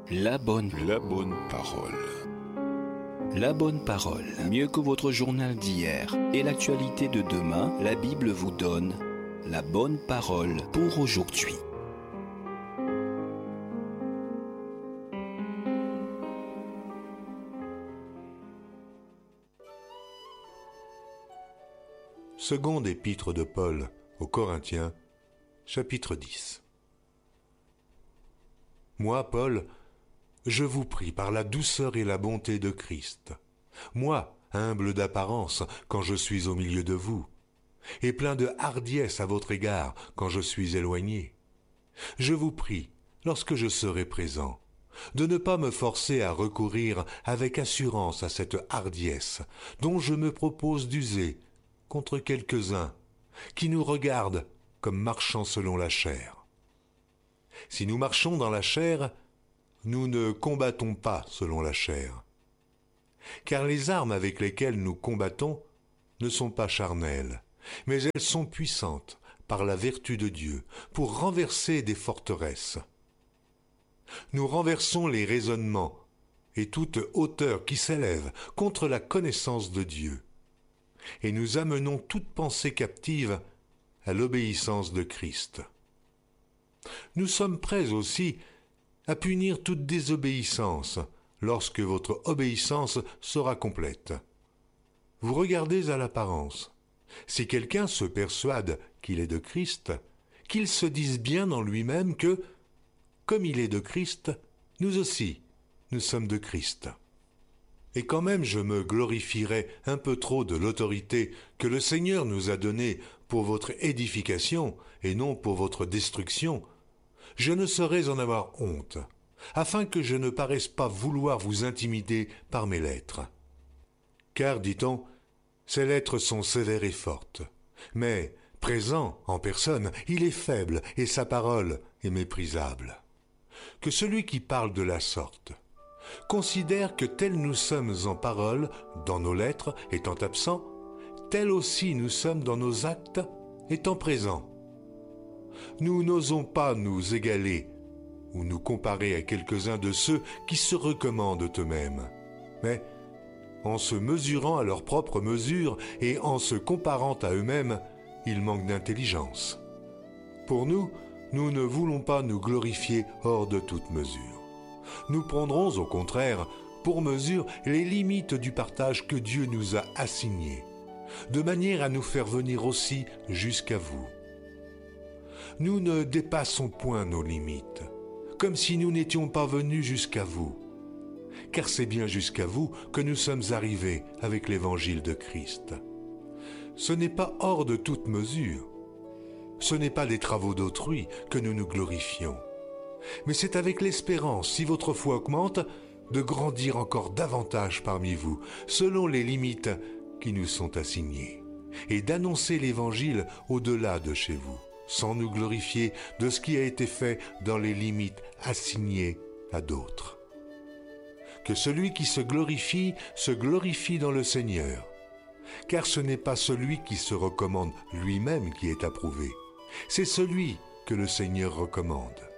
La bonne parole. La bonne parole, mieux que votre journal d'hier et l'actualité de demain, la Bible vous donne la bonne parole pour aujourd'hui. Seconde épître de Paul aux Corinthiens, chapitre 10. Moi, Paul, je vous prie par la douceur et la bonté de Christ, moi, humble d'apparence quand je suis au milieu de vous, et plein de hardiesse à votre égard quand je suis éloigné. Je vous prie, lorsque je serai présent, de ne pas me forcer à recourir avec assurance à cette hardiesse dont je me propose d'user contre quelques-uns qui nous regardent comme marchant selon la chair. Si nous marchons dans la chair, nous ne combattons pas selon la chair. Car les armes avec lesquelles nous combattons ne sont pas charnelles, mais elles sont puissantes par la vertu de Dieu pour renverser des forteresses. Nous renversons les raisonnements et toute hauteur qui s'élève contre la connaissance de Dieu. Et nous amenons toute pensée captive à l'obéissance de Christ. Nous sommes prêts aussi à punir toute désobéissance lorsque votre obéissance sera complète. Vous regardez à l'apparence. Si quelqu'un se persuade qu'il est de Christ, qu'il se dise bien en lui-même que, comme il est de Christ, nous aussi, nous sommes de Christ. Et quand même je me glorifierais un peu trop de l'autorité que le Seigneur nous a donnée pour votre édification et non pour votre destruction, je ne saurais en avoir honte, afin que je ne paraisse pas vouloir vous intimider par mes lettres. Car, dit-on, ces lettres sont sévères et fortes, mais, présent en personne, il est faible et sa parole est méprisable. Que celui qui parle de la sorte considère que tels nous sommes en parole, dans nos lettres, étant absents, tels aussi nous sommes dans nos actes, étant présents. Nous n'osons pas nous égaler ou nous comparer à quelques-uns de ceux qui se recommandent eux-mêmes, mais en se mesurant à leur propre mesure et en se comparant à eux-mêmes, ils manquent d'intelligence. Pour nous, nous ne voulons pas nous glorifier hors de toute mesure. Nous prendrons au contraire pour mesure les limites du partage que Dieu nous a assigné, de manière à nous faire venir aussi jusqu'à vous. Nous ne dépassons point nos limites, comme si nous n'étions pas venus jusqu'à vous, car c'est bien jusqu'à vous que nous sommes arrivés avec l'évangile de Christ. Ce n'est pas hors de toute mesure, ce n'est pas des travaux d'autrui que nous nous glorifions, mais c'est avec l'espérance, si votre foi augmente, de grandir encore davantage parmi vous, selon les limites qui nous sont assignées, et d'annoncer l'évangile au-delà de chez vous, sans nous glorifier de ce qui a été fait dans les limites assignées à d'autres. Que celui qui se glorifie dans le Seigneur, car ce n'est pas celui qui se recommande lui-même qui est approuvé, c'est celui que le Seigneur recommande.